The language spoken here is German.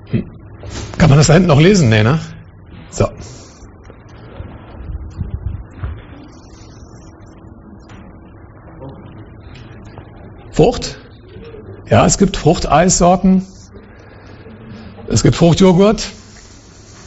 Kann man das da hinten noch lesen? Nee, ne? So. Frucht? Ja, es gibt Fruchteissorten. Es gibt Fruchtjoghurt.